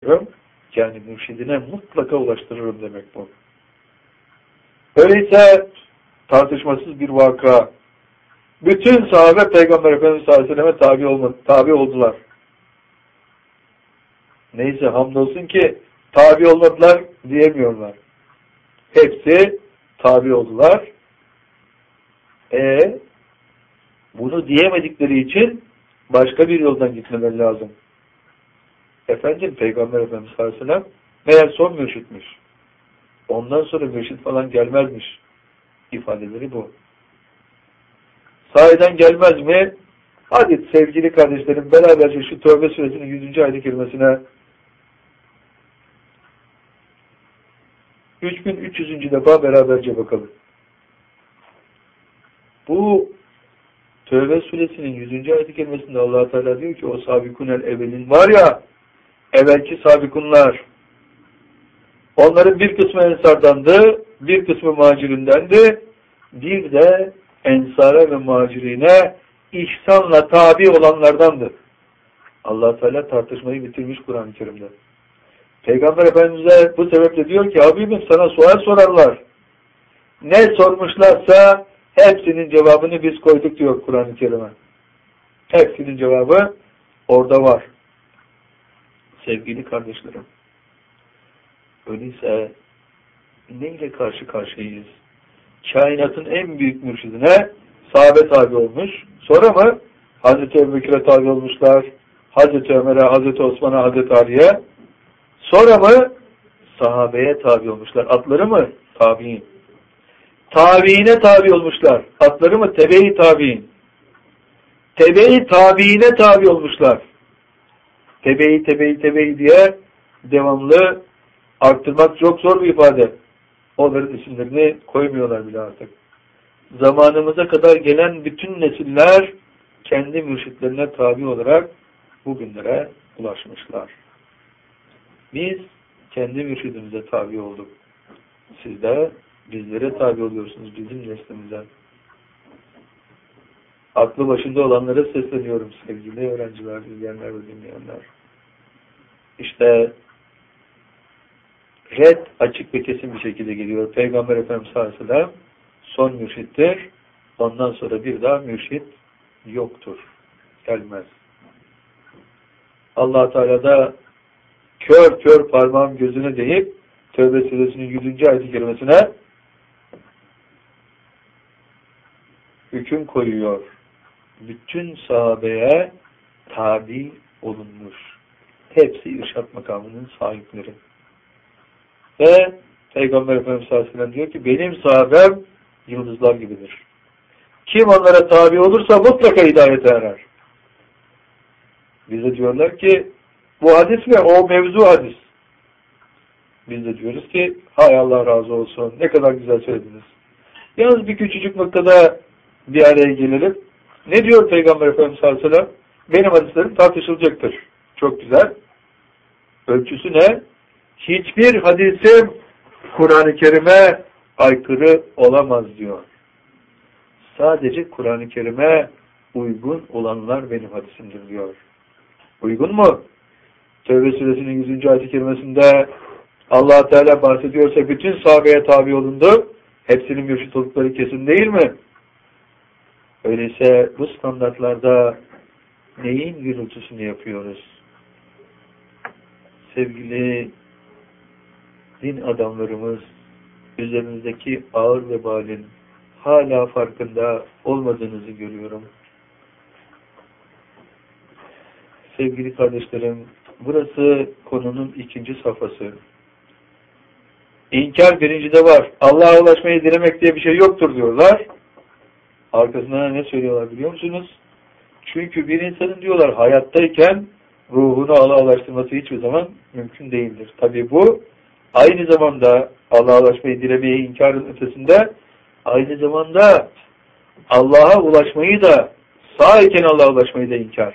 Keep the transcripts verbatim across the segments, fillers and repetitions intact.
ulaştırırım. Yani mürşidine mutlaka ulaştırırım demek bu. Öyleyse tartışmasız bir vaka. Bütün sahabe Peygamber Efendimiz sallallahu aleyhi ve selleme tabi, olmadı, tabi oldular. Neyse hamdolsun ki tabi olmadılar diyemiyorlar. Hepsi tabi oldular. E bunu diyemedikleri için başka bir yoldan gitmeleri lazım. Efendim Peygamber Efendimiz sallallahu aleyhi ve sellem meğer son mürşitmiş. Ondan sonra mürşit falan gelmezmiş. İfadeleri bu. Sahiden gelmez mi? Hadi sevgili kardeşlerim beraberce şu Tövbe suresinin yüzüncü ayet-i kerimesine üç bin üç yüzüncü defa beraberce bakalım. Bu Tövbe suresinin yüzüncü ayet-i kerimesinde Allah Teala diyor ki o sabikunel evvelin var ya, evvelki sabikunlar, onların bir kısmı ensardandı, bir kısmı muhacirindendi, bir de ensara ve muhacirine ihsanla tabi olanlardandı. Allah Teala tartışmayı bitirmiş Kur'an-ı Kerim'de. Peygamber Efendimiz'e bu sebeple diyor ki Habibim sana sual sorarlar. Ne sormuşlarsa hepsinin cevabını biz koyduk diyor Kur'an-ı Kerim'e. Hepsinin cevabı orada var. Sevgili kardeşlerim. Öyleyse neyle karşı karşıyayız? Kainatın en büyük mürşidine sahabe tabi olmuş. Sonra mı? Hazreti Ebubekir'e tabi olmuşlar. Hazreti Ömer'e, Hazreti Osman'a, Hazreti Ali'ye. Sonra mı? Sahabeye tabi olmuşlar. Atları mı? Tabi'in. Tabi'ine tabi olmuşlar. Atları mı? Tebe-i tabi'in. Tebe-i tabi'ine tabi olmuşlar. Tebe-i, tebe-i, tebe-i diye devamlı arttırmak çok zor bir ifade. Onların isimlerini koymuyorlar bile artık. Zamanımıza kadar gelen bütün nesiller kendi mürşitlerine tabi olarak bugünlere ulaşmışlar. Biz kendi mürşidimize tabi olduk. Siz de bizlere tabi oluyorsunuz, bizim neslimize. Aklı başında olanlara sesleniyorum sevgili öğrenciler, izleyenler ve dinleyenler. İşte red açık ve kesin bir şekilde geliyor. Peygamber Efendimiz sallallahu aleyhi ve sellem son mürşittir. Ondan sonra bir daha mürşit yoktur. Gelmez. Allah Teala da kör kör parmağım gözüne deyip Tövbe suresinin yüzüncü ayet-i kerimesine hüküm koyuyor. Bütün sahabeye tabi olunmuş. Hepsi irşat makamının sahipleri. Ve Peygamber Efendimiz sallallahu aleyhi ve sellem diyor ki benim sahabem yıldızlar gibidir. Kim onlara tabi olursa mutlaka hidayete erer. Bize diyorlar ki bu hadis mi? O mevzu hadis. Biz de diyoruz ki hay Allah razı olsun. Ne kadar güzel söylediniz. Yalnız bir küçücük noktada bir araya gelelim. Ne diyor Peygamber Efendimiz sallallahu aleyhi ve sellem? Benim hadislerim tartışılacaktır. Çok güzel. Ölçüsü ne? Hiçbir hadisim Kur'an-ı Kerim'e aykırı olamaz diyor. Sadece Kur'an-ı Kerim'e uygun olanlar benim hadisimdir diyor. Uygun mu? Tevbe suresinin yüzüncü ayet-i kerimesinde Allah Teala bahsediyorsa bütün sahabeye tabi olundu. Hepsinin mürşit oldukları kesin değil mi? Öyleyse bu standartlarda neyin gürültüsünü yapıyoruz? Sevgili din adamlarımız üzerinizdeki ağır vebalin hala farkında olmadığınızı görüyorum. Sevgili kardeşlerim, burası konunun ikinci safhası. İnkar birincide var. Allah'a ulaşmayı dilemek diye bir şey yoktur diyorlar. Arkasından ne söylüyorlar biliyor musunuz? Çünkü bir insanın diyorlar hayattayken ruhunu Allah'a ulaştırması hiçbir zaman mümkün değildir. Tabii bu aynı zamanda Allah'a ulaşmayı dilemeyi inkarın ötesinde aynı zamanda Allah'a ulaşmayı da sağ iken Allah'a ulaşmayı da inkar.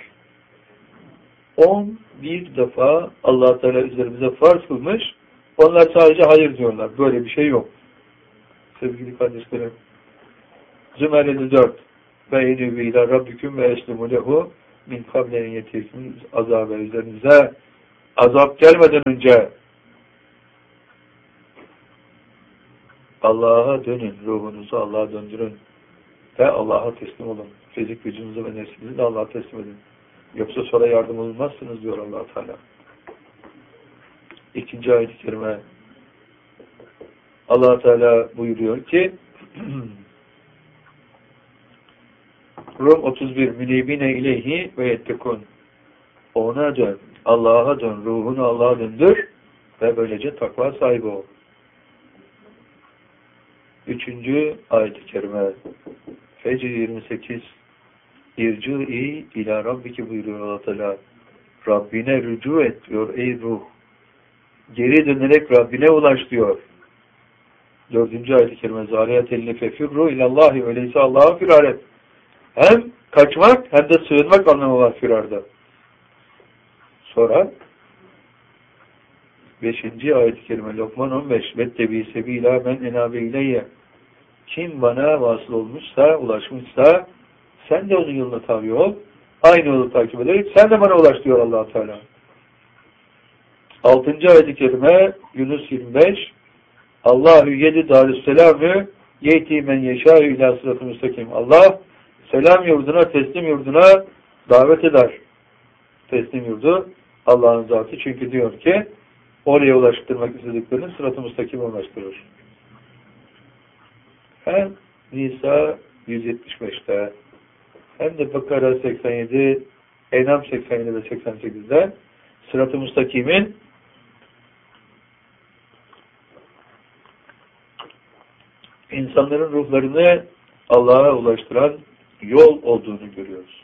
On bir defa Allah Teala üzerimize farz kılmış. Onlar sadece hayır diyorlar. Böyle bir şey yok. Sevgili kardeşlerim. Zümer elli dört ve enübü ilâ rabbiküm ve eslimu lehu min kablen yetirküm azabe üzerinize azap gelmeden önce Allah'a dönün, ruhunuzu Allah'a döndürün ve Allah'a teslim olun. Fizik gücünüzü ve nefsinizi de Allah'a teslim edin. Yoksa sonra yardım olmazsınız diyor Allah Teala. İkinci ayet-i kerime Allah Teala buyuruyor ki Rum otuz bir Münibine ileyhi ve yettekun. Ona dön, Allah'a dön, ruhunu Allah'a döndür ve böylece takva sahibi ol. Üçüncü ayet-i kerime Fecr yirmi sekiz İrci'i ila Rabbiki buyuruyor Allah Teala. Rabbine rücu et diyor ey ruh. Geri dönerek Rabbine ulaş diyor. Dördüncü ayet-i kerime Zariyat elini fefirru ilallahi öyleyse Allah'a firar et. Hem kaçmak hem de sığınmak anlamı var firarda. Sonra beşinci ayet-i kerime Lokman on beş Vettebi sebila men enabe ileyye. Kim bana vasıl olmuşsa, ulaşmışsa sen de onun yoluna tabi ol. Aynı yolu takip ederek sen de bana ulaş diyor Allah Teala. Altıncı ayet-i kerime Yunus yirmi beş Allahu yedi darüsselamü yeti men yeşâhü ilâ sıratı müstakim. Allah selam yurduna, teslim yurduna davet eder. Teslim yurdu Allah'ın zatı. Çünkü diyor ki oraya ulaştırmak istediklerini sırat-ı müstakime ulaştırır. Hem Nisa yüz yetmiş beşte hem de Bakara seksen yedi, Enam seksen yedi ve seksen sekizde sırat-ı müstakimin insanların ruhlarını Allah'a ulaştıran yol olduğunu görüyoruz.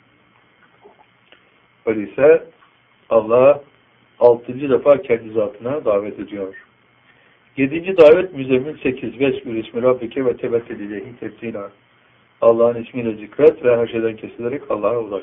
Öyleyse Allah altıncı defa kendi zatına davet ediyor. Yedinci davet Müzzemmil sekiz Vesbir ismi Rabbike ve tebettel ileyhi tebtila. Allah'ın ismiyle zikret ve her şeyden kesilerek Allah'a ulaş.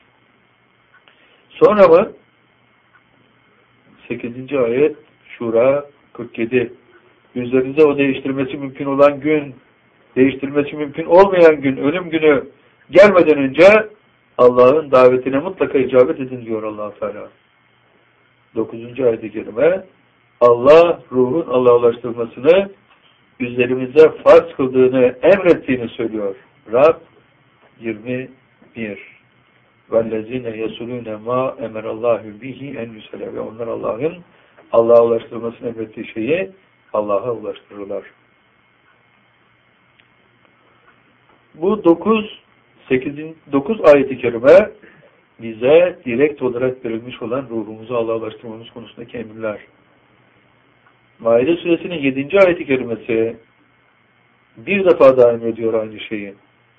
Sonra mı? sekizinci ayet Şura kırk yedi. Üzerinize o değiştirmesi mümkün olan gün, değiştirmesi mümkün olmayan gün, ölüm günü gelmeden önce Allah'ın davetine mutlaka icabet edin diyor Allah Teala. dokuzuncu ayet-i kerime Allah ruhun Allah'a ulaştırmasını üzerimize farz kıldığını emrettiğini söylüyor. Rab yirmi bir وَالَّذِينَ يَسُلُونَ مَا اَمَرَ اللّٰهُ بِهِ اَنْ يُسَلَى ve onlar Allah'ın Allah'a ulaştırmasını emrettiği şeyi Allah'a ulaştırırlar. Bu dokuz dokuz ayet-i kerime bize direkt olarak verilmiş olan ruhumuzu Allah'a ulaştırmamız konusundaki emirler. Maide suresinin yedinci ayet-i kerimesi bir defa daha emrediyor aynı şeyi.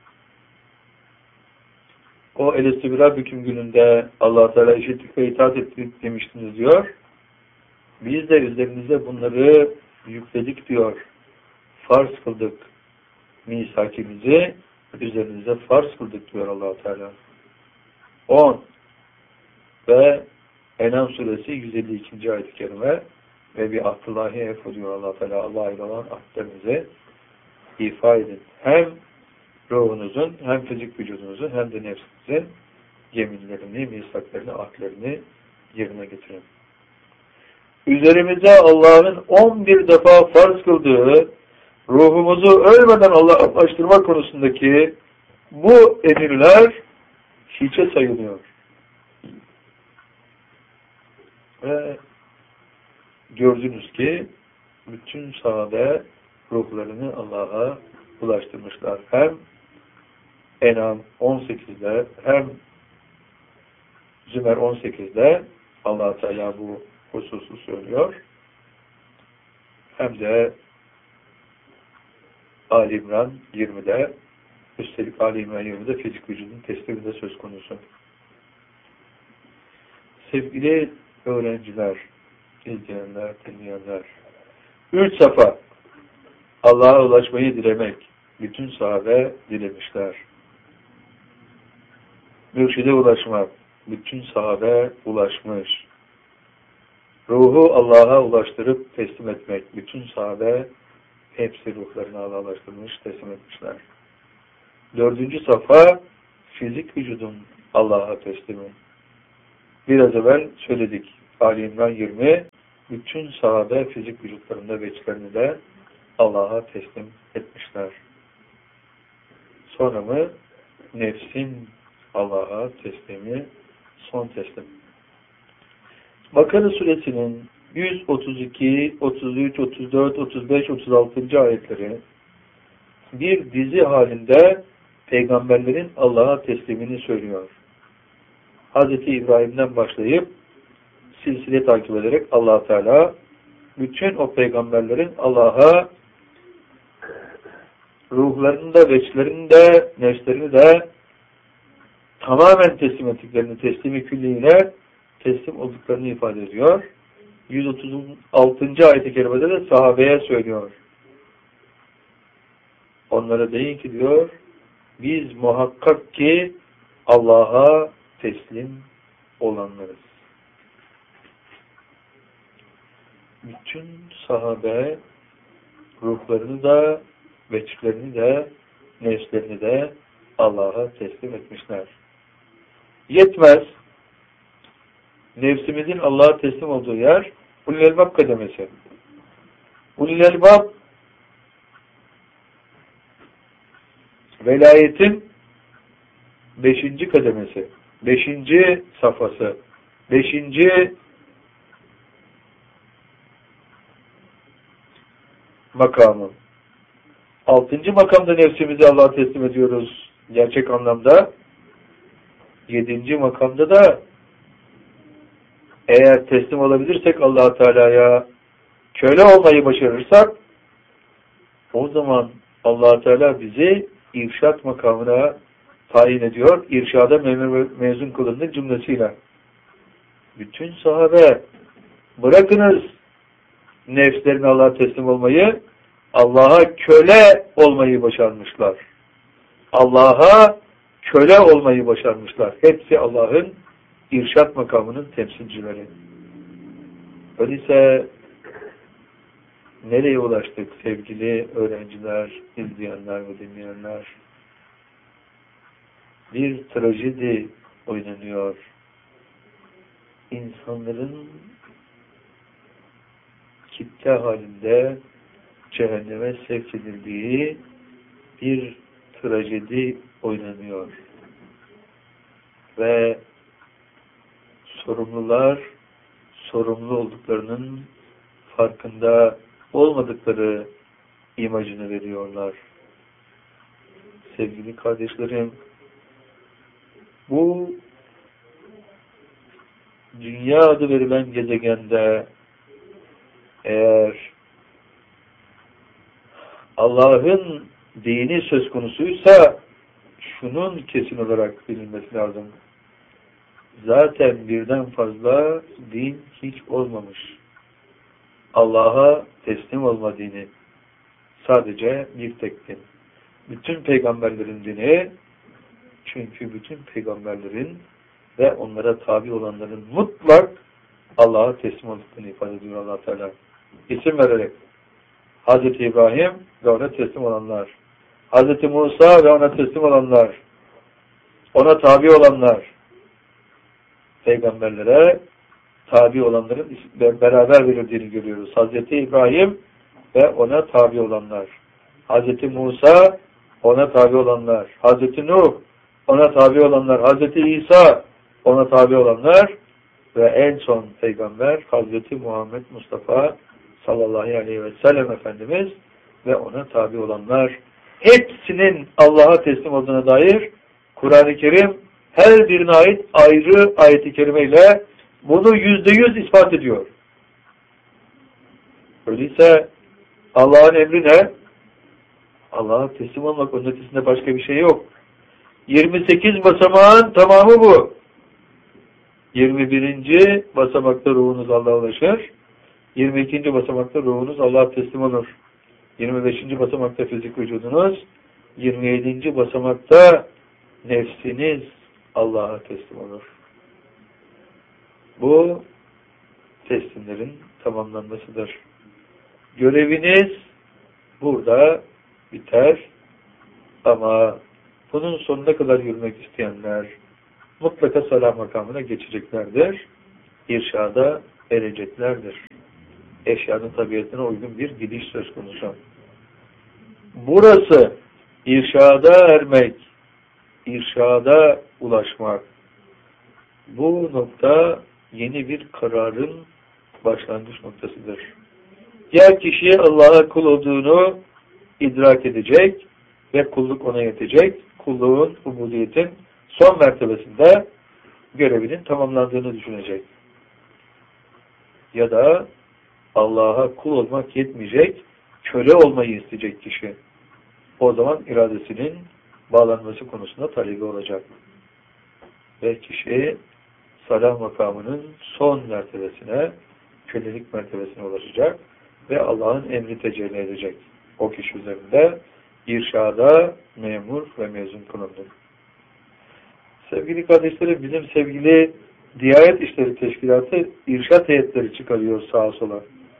O elestü bir Rabbiküm gününde Allah Teala işittik ve itaat ettik demiştiniz diyor. Biz de üzerinize bunları yükledik diyor. Farz kıldık. Misakimizi üzerinize farz kıldık diyor Allah Teala. on ve Enam suresi yüz elli ikinci ayet-i kerime ve bir ahdillahi efu diyor Allah Teala. Allah ile olan ahdlerinizi ifa edin. Hem ruhunuzun, hem fizik vücudunuzun, hem de nefsinizin yeminlerini, misaklarını, ahdlerini yerine getirin. Üzerimize Allah'ın on bir defa farz kıldığı ruhumuzu ölmeden Allah'a ulaştırma konusundaki bu emirler hiçe sayılıyor. Ve gördünüz ki bütün sahabe ruhlarını Allah'a ulaştırmışlar. Hem Enam on sekizde hem Zümer on sekizde Allah Teala bu hususu söylüyor. Hem de Ali İmran yirmide üstelik Ali İmran yirmide fizik vücudun tesliminde söz konusu. Sevgili öğrenciler, izleyenler, dinleyenler, üç safa Allah'a ulaşmayı dilemek bütün sahabe dilemişler. Mürşide ulaşmak bütün sahabe ulaşmış. Ruhu Allah'a ulaştırıp teslim etmek bütün sahabe hepsi ruhlarını Allah'a ulaştırmış, teslim etmişler. Dördüncü safa fizik vücudun Allah'a teslimi. Biraz evvel söyledik. Ali İmran yirmi, bütün sahabe fizik vücutlarında ve içlerini de Allah'a teslim etmişler. Sonra mı nefsin Allah'a teslimi, son teslim. Bakara suresinin yüz otuz iki, otuz üç, otuz dört, otuz beş, otuz altı. ayetleri bir dizi halinde peygamberlerin Allah'a teslimini söylüyor. Hazreti İbrahim'den başlayıp silsile takip ederek Allah Teala bütün o peygamberlerin Allah'a ruhlarını da, veçlerini de, nefslerini de tamamen teslim ettiklerini, teslimi külliyle teslim olduklarını ifade ediyor. yüz otuz altı. ayet-i kerimede de sahabeye söylüyor. Onlara deyin ki diyor, biz muhakkak ki Allah'a teslim olanlarız. Bütün sahabe ruhlarını da, veçlerini de, nefslerini de Allah'a teslim etmişler. Yetmez. Nefsimizin Allah'a teslim olduğu yer Ulul Elbab kademesi. Ulul Elbab velayetin beşinci kademesi, beşinci safhası, beşinci makamı. Altıncı makamda nefsimizi Allah'a teslim ediyoruz gerçek anlamda. Yedinci makamda da eğer teslim olabilirsek Allah Teala'ya, köle olmayı başarırsak, o zaman Allah Teala bizi irşat makamına tayin ediyor. İrşada mezun kılındık cümlesiyle. Bütün sahabe bırakınız nefslerine Allah'a teslim olmayı, Allah'a köle olmayı başarmışlar. Allah'a köle olmayı başarmışlar. Hepsi Allah'ın irşat makamının temsilcileri. Öyleyse nereye ulaştık sevgili öğrenciler, izleyenler ve dinleyenler? Bir trajedi oynanıyor. İnsanların kitle halinde cehenneme sevk edildiği bir trajedi oynanıyor. Ve sorumlular sorumlu olduklarının farkında olmadıkları imajını veriyorlar. Sevgili kardeşlerim, bu dünya adı verilen gezegende eğer Allah'ın dini söz konusuysa şunun kesin olarak bilinmesi lazım. Zaten birden fazla din hiç olmamış. Allah'a teslim olma dini sadece bir tek din. Bütün peygamberlerin dini, çünkü bütün peygamberlerin ve onlara tabi olanların mutlak Allah'a teslim olduklarını ifade ediyor Allah Teala. İsim vererek Hazreti İbrahim ve ona teslim olanlar, Hazreti Musa ve ona teslim olanlar, ona tabi olanlar, peygamberlere tabi olanların beraber verildiğini görüyoruz. Hazreti İbrahim ve ona tabi olanlar, Hazreti Musa, ona tabi olanlar, Hazreti Nuh, ona tabi olanlar, Hazreti İsa, ona tabi olanlar ve en son peygamber Hazreti Muhammed Mustafa sallallahu aleyhi ve sellem Efendimiz ve ona tabi olanlar, hepsinin Allah'a teslim olduğuna dair Kur'an-ı Kerim her birine ait ayrı ayet-i kerimeyle bunu yüzde yüz ispat ediyor. Öyleyse Allah'ın emri ne? Allah'a teslim olmak, onun ötesinde başka bir şey yok. yirmi sekiz basamağın tamamı bu. yirmi birinci basamakta ruhunuz Allah'a ulaşır. yirmi ikinci basamakta ruhunuz Allah'a teslim olur. yirmi beşinci basamakta fizik vücudunuz, yirmi yedinci basamakta nefsiniz Allah'a teslim olur. Bu teslimlerin tamamlanmasıdır. Göreviniz burada biter ama bunun sonuna kadar yürümek isteyenler mutlaka salah makamına geçeceklerdir. İrşada ereceklerdir. Eşyanın tabiatına uygun bir gidiş söz konusu. Burası irşada ermek, irşada ulaşmak. Bu nokta yeni bir kararın başlangıç noktasıdır. Ya kişi Allah'a kul olduğunu idrak edecek ve kulluk ona yetecek, kulluğun, ubudiyetin son mertebesinde görevinin tamamlandığını düşünecek. Ya da Allah'a kul olmak yetmeyecek, köle olmayı isteyecek kişi. O zaman iradesinin bağlanması konusunda talebi olacak. Ve kişi salah makamının son mertebesine, kölelik mertebesine ulaşacak ve Allah'ın emri tecelli edecek. O kişi üzerinde irşada memur ve mezun kılındı. Sevgili kardeşlerim, bizim sevgili Diyanet İşleri Teşkilatı irşat heyetleri çıkarıyor sağa sola.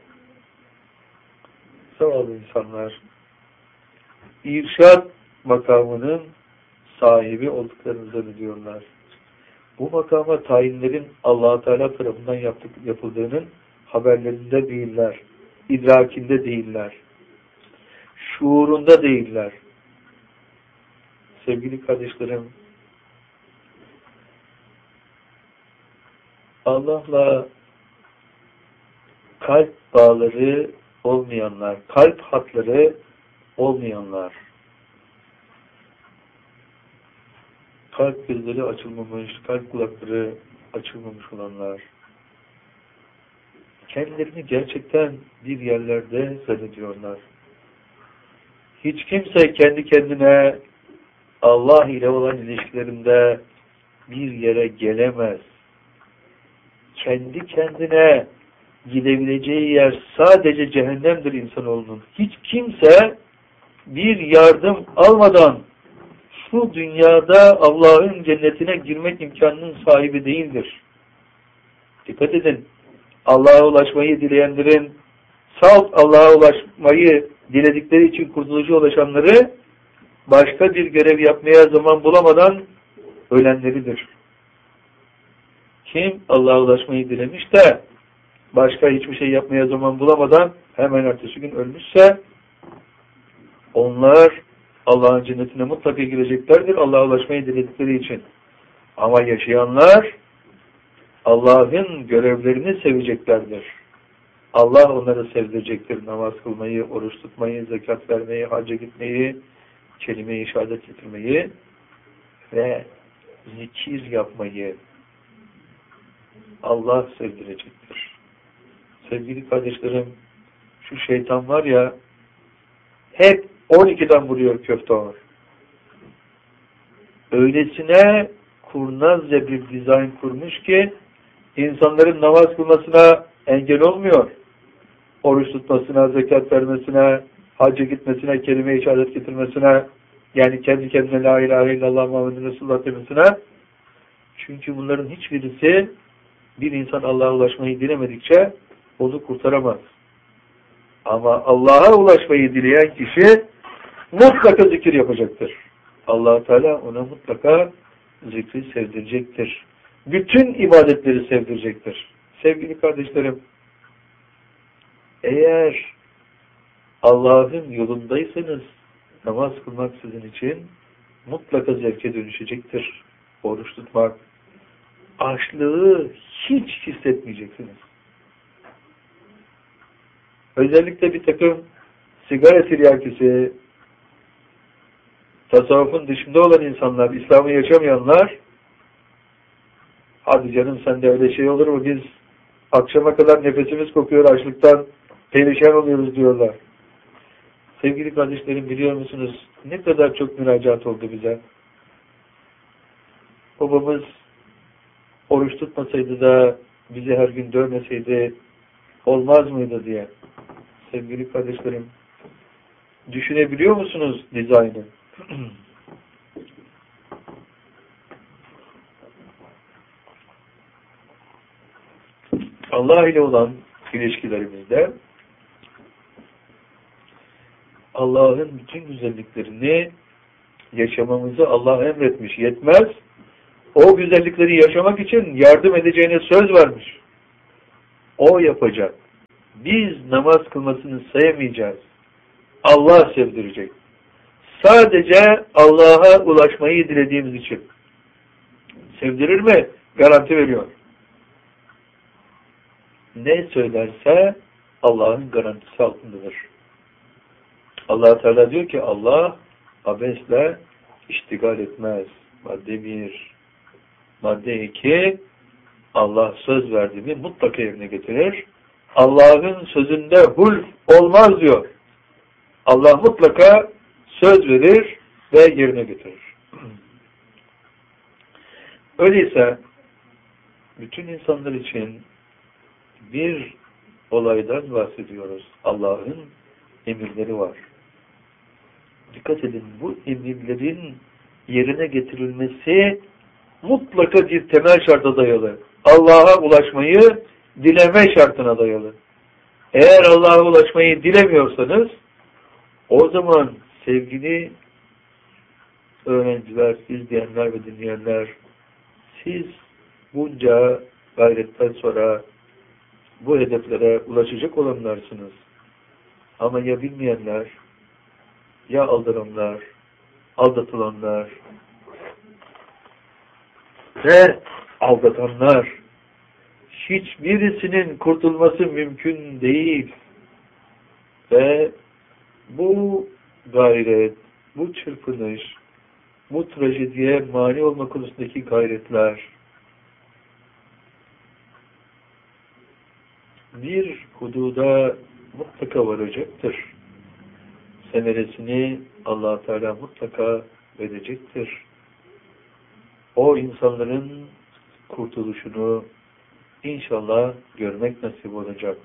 Zavallı insanlar irşat makamının sahibi olduklarını zannediyorlar. Bu makama tayinlerin Allah-u Teala tarafından yaptık, yapıldığının haberlerinde değiller, idrakinde değiller, şuurunda değiller. Sevgili kardeşlerim, Allah'la kalp bağları olmayanlar, kalp hatları olmayanlar, kalp gözleri açılmamış, kalp kulakları açılmamış olanlar, kendilerini gerçekten bir yerlerde zannediyorlar. Hiç kimse kendi kendine Allah ile olan ilişkilerinde bir yere gelemez. Kendi kendine gidebileceği yer sadece cehennemdir insanoğlunun. Hiç kimse bir yardım almadan şu dünyada Allah'ın cennetine girmek imkanının sahibi değildir. Dikkat edin. Allah'a ulaşmayı dileyenlerin, salt Allah'a ulaşmayı diledikleri için kurtuluşa ulaşanları başka bir görev yapmaya zaman bulamadan ölenleridir. Kim Allah'a ulaşmayı dilemiş de başka hiçbir şey yapmaya zaman bulamadan hemen ertesi gün ölmüşse onlar Allah'ın cennetine mutlaka gireceklerdir Allah'a ulaşmayı diledikleri için. Ama yaşayanlar Allah'ın görevlerini seveceklerdir. Allah onları sevdirecektir. Namaz kılmayı, oruç tutmayı, zekat vermeyi, hacca gitmeyi, kelime-i şehadet getirmeyi ve zikir yapmayı Allah sevdirecektir. Sevgili kardeşlerim, şu şeytan var ya, hep on ikiden vuruyor köfte olur. Öylesine kurnazca bir dizayn kurmuş ki insanların namaz kılmasına engel olmuyor. Oruç tutmasına, zekat vermesine, hacca gitmesine, kelime-i şehadet getirmesine, yani kendi kendine la ilahe illallah Muhammedun Resulullah demesine. Çünkü bunların hiçbirisi bir insan Allah'a ulaşmayı dilemedikçe onu kurtaramaz. Ama Allah'a ulaşmayı dileyen kişi mutlaka zikir yapacaktır. Allah Teala ona mutlaka zikri sevdirecektir. Bütün ibadetleri sevdirecektir. Sevgili kardeşlerim, eğer Allah'ın yolundaysanız namaz kılmak sizin için mutlaka zevke dönüşecektir. Oruç tutmak, açlığı hiç hissetmeyeceksiniz. Özellikle bir takım sigara tiryakisi, tasavvufun dışında olan insanlar, İslam'ı yaşamayanlar, hadi canım sende öyle şey olur mu? Biz akşama kadar nefesimiz kokuyor açlıktan, perişan oluyoruz diyorlar. Sevgili kardeşlerim, biliyor musunuz ne kadar çok müracaat oldu bize? Babamız oruç tutmasaydı da bizi her gün dövmeseydi olmaz mıydı diye. Sevgili kardeşlerim, düşünebiliyor musunuz dizaynı? Allah ile olan ilişkilerimizde Allah'ın bütün güzelliklerini yaşamamızı Allah emretmiş. Yetmez. O güzellikleri yaşamak için yardım edeceğine söz vermiş. O yapacak. Biz namaz kılmasını sayamayacağız. Allah sevdirecek. Sadece Allah'a ulaşmayı dilediğimiz için. Sevdirir mi? Garanti veriyor. Ne söylerse Allah'ın garantisi altındadır. Allah Teala diyor ki Allah abesle iştigal etmez. Madde bir. Madde iki. Allah söz verdiğini mutlaka yerine getirir. Allah'ın sözünde hulf olmaz diyor. Allah mutlaka söz verir ve yerine getirir. Öyleyse bütün insanlar için bir olaydan bahsediyoruz. Allah'ın emirleri var. Dikkat edin, bu emirlerin yerine getirilmesi mutlaka bir temel şarta dayalı. Allah'a ulaşmayı dileme şartına dayalı. Eğer Allah'a ulaşmayı dilemiyorsanız o zaman sevgili öğrenciler, izleyenler ve dinleyenler, siz bunca gayretten sonra bu hedeflere ulaşacak olanlarsınız. Ama ya bilmeyenler, ya aldananlar, aldatılanlar ve aldatanlar, hiçbirisinin kurtulması mümkün değil. Ve bu gayret, bu çırpınış, bu trajediye mani olma konusundaki gayretler bir hududa mutlaka varacaktır. Semeresini Allah Teala mutlaka verecektir. O insanların kurtuluşunu İnşallah görmek nasip olacak.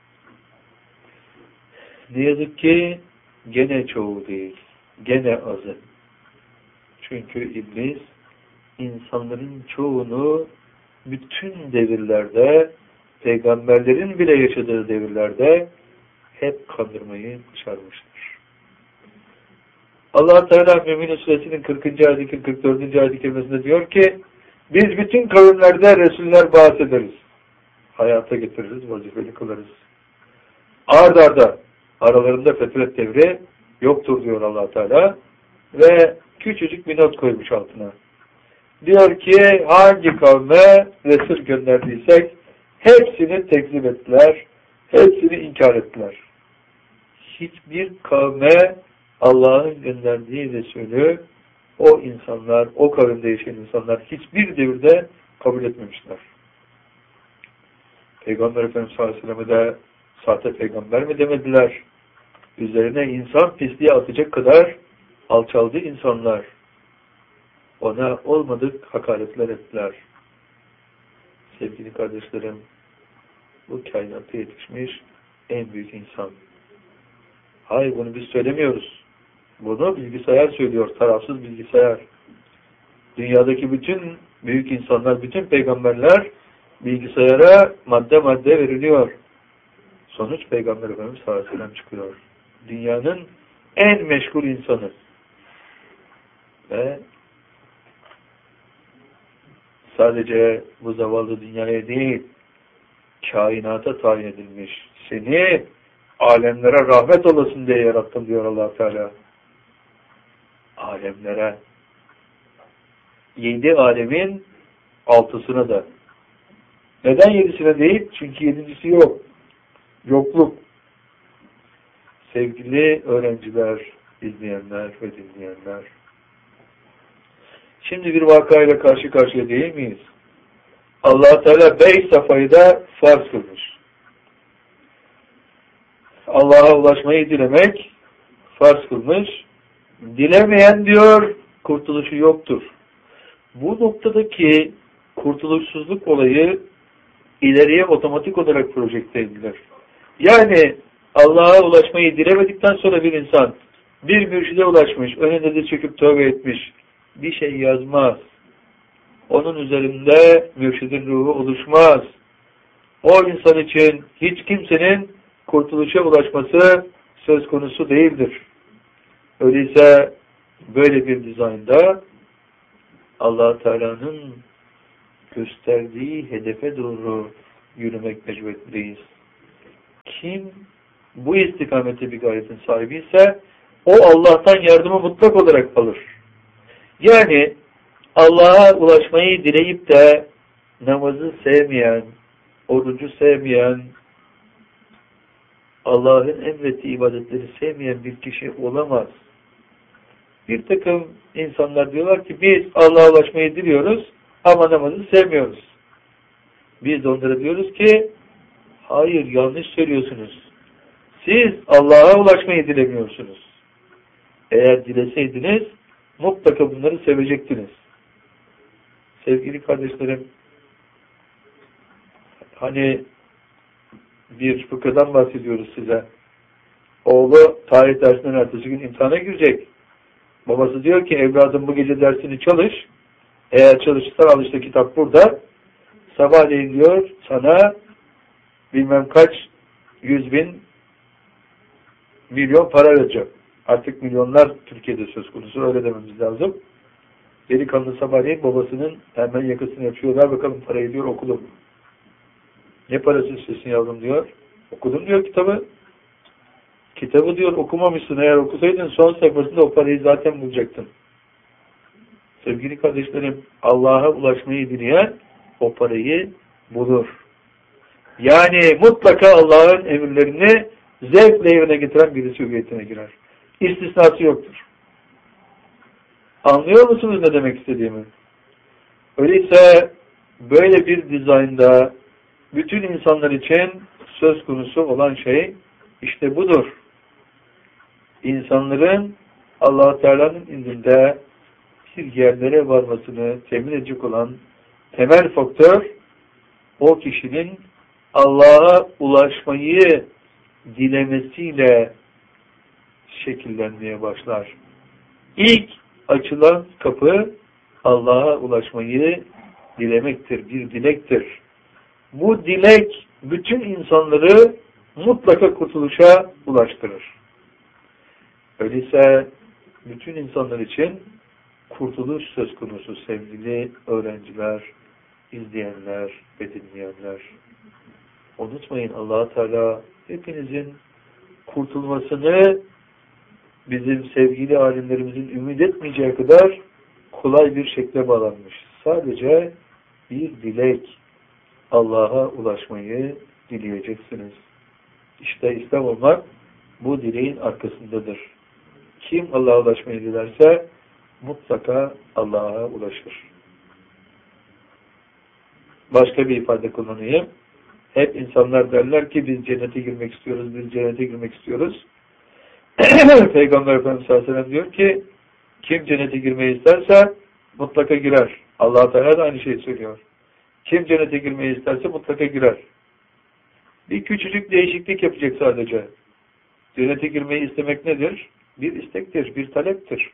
Ne yazık ki gene çoğu değil, gene azı. Çünkü iblis insanların çoğunu bütün devirlerde, peygamberlerin bile yaşadığı devirlerde hep kandırmayı başarmıştır. Allah Teala Mü'minin Suresinin kırkıncı ayet-i kırk dördüncü ayet-i kerimesinde diyor ki biz bütün kavimlerde Resuller bahsederiz. Hayata getiririz, vazifeli kılarız. Ard arda aralarında fetret devri yoktur diyor Allah Teala ve küçücük bir not koymuş altına. Diyor ki hangi kavme Resul gönderdiysek hepsini tekzip ettiler, hepsini inkar ettiler. Hiçbir kavme Allah'ın gönderdiği Resulü o insanlar, o kavimde yaşayan insanlar hiçbir devirde kabul etmemişler. Peygamber Efendimiz sallallahu aleyhi ve sellem'e de sahte peygamber mi demediler? Üzerine insan pisliği atacak kadar alçaldı insanlar. Ona olmadık hakaretler ettiler. Sevgili kardeşlerim, bu kainatta yetişmiş en büyük insan. Hayır, bunu biz söylemiyoruz. Bunu bilgisayar söylüyor, tarafsız bilgisayar. Dünyadaki bütün büyük insanlar, bütün peygamberler bilgisayara madde madde veriliyor. Sonuç Peygamber Efendimiz sallallahu aleyhi ve sellem çıkıyor. Dünyanın en meşgul insanı. Ve sadece bu zavallı dünyaya değil, kainata tayin edilmiş. Seni alemlere rahmet olasın diye yarattım diyor Allah Teala. Alemlere. Yedi alemin altısına da. Neden yedisine değil? Çünkü yedincisi yok. Yokluk. Sevgili öğrenciler, izleyenler ve dinleyenler. Şimdi bir vakayla karşı karşıya değil miyiz? Allah Teala beş safayı da farz kılmış. Allah'a ulaşmayı dilemek farz kılmış. Dilemeyen diyor, kurtuluşu yoktur. Bu noktadaki kurtuluşsuzluk olayı ileriye otomatik olarak projekte edilir. Yani Allah'a ulaşmayı dilemedikten sonra bir insan bir mürşide ulaşmış, önünde de çöküp tövbe etmiş, bir şey yazmaz. Onun üzerinde mürşidin ruhu oluşmaz. O insan için hiç kimsenin kurtuluşa ulaşması söz konusu değildir. Öyleyse böyle bir dizaynda Allah Teala'nın gösterdiği hedefe doğru yürümek mecburiyetindeyiz. Kim bu istikamete bir gayretin sahibi ise o Allah'tan yardımı mutlak olarak alır. Yani Allah'a ulaşmayı dileyip de namazı sevmeyen, orucu sevmeyen, Allah'ın emrettiği ibadetleri sevmeyen bir kişi olamaz. Bir takım insanlar diyorlar ki biz Allah'a ulaşmayı diliyoruz ama namazı sevmiyoruz. Biz de onlara diyoruz ki hayır, yanlış söylüyorsunuz. Siz Allah'a ulaşmayı dilemiyorsunuz. Eğer dileseydiniz mutlaka bunları sevecektiniz. Sevgili kardeşlerim, hani bir fıkıhdan bahsediyoruz size. Oğlu tarih dersinden ertesi gün imtihana girecek. Babası diyor ki evladım bu gece dersini çalış. Eğer çalışırsan al işte kitap burada. Sabahleyin diyor sana bilmem kaç yüz bin milyon para vereceğim. Artık milyonlar Türkiye'de söz konusu, öyle dememiz lazım. Delikanlı sabahleyin babasının hemen yakasını yapıyor. Ver bakalım parayı diyor, okudum. Ne parası istiyorsun yavrum diyor. Okudum diyor kitabı. Kitabı diyor okumamışsın. Eğer okusaydın son sayfasında o parayı zaten bulacaktın. Sevgili kardeşlerim, Allah'a ulaşmayı dileyen o parayı bulur. Yani mutlaka Allah'ın emirlerini zevkle yerine getiren birisi hüviyetine girer. İstisnası yoktur. Anlıyor musunuz ne demek istediğimi? Öyleyse böyle bir dizaynda bütün insanlar için söz konusu olan şey işte budur. İnsanların Allah-u Teala'nın indinde bir yerlere varmasını temin edecek olan temel faktör o kişinin Allah'a ulaşmayı dilemesiyle şekillenmeye başlar. İlk açılan kapı Allah'a ulaşmayı dilemektir, bir dilektir. Bu dilek bütün insanları mutlaka kurtuluşa ulaştırır. Öyleyse bütün insanlar için kurtuluş söz konusu sevgili öğrenciler, izleyenler ve dinleyenler. Unutmayın, Allah Teala hepinizin kurtulmasını bizim sevgili alimlerimizin ümit etmeyeceği kadar kolay bir şekle bağlanmış. Sadece bir dilek, Allah'a ulaşmayı dileyeceksiniz. İşte İslam olmak bu dileğin arkasındadır. Kim Allah'a ulaşmayı dilerse mutlaka Allah'a ulaşır. Başka bir ifade kullanayım. Hep insanlar derler ki biz cennete girmek istiyoruz, biz cennete girmek istiyoruz. Peygamber Efendimiz sallallahu aleyhi ve sellem diyor ki kim cennete girmeyi isterse mutlaka girer. Allah Teala da aynı şeyi söylüyor. Kim cennete girmeyi isterse mutlaka girer. Bir küçücük değişiklik yapacak sadece. Cennete girmeyi istemek nedir? Bir istektir, bir taleptir.